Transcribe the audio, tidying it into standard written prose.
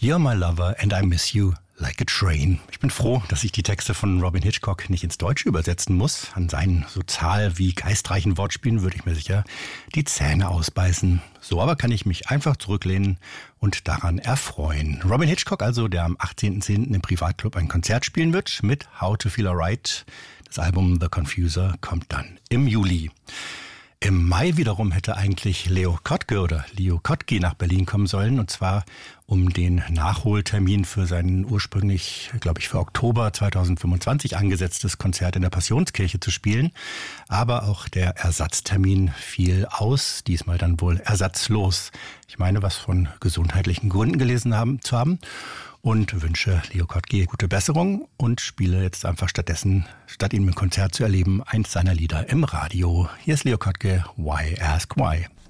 You're my lover and I miss you like a train. Ich bin froh, dass ich die Texte von Robyn Hitchcock nicht ins Deutsche übersetzen muss. An seinen so zahl- wie geistreichen Wortspielen würde ich mir sicher die Zähne ausbeißen. So aber kann ich mich einfach zurücklehnen und daran erfreuen. Robyn Hitchcock also, der am 18.10. im Privatclub ein Konzert spielen wird mit How to Feel Alright. Das Album The Confuser kommt dann im Juli. Im Mai wiederum hätte eigentlich Leo Kottke nach Berlin kommen sollen, und zwar um den Nachholtermin für sein ursprünglich, glaube ich, für Oktober 2025 angesetztes Konzert in der Passionskirche zu spielen. Aber auch der Ersatztermin fiel aus, diesmal dann wohl ersatzlos. Ich meine, was von gesundheitlichen Gründen zu haben. Und wünsche Leo Kottke gute Besserung und spiele jetzt einfach stattdessen, statt ihn im Konzert zu erleben, eins seiner Lieder im Radio. Hier ist Leo Kottke, Why Ask Why?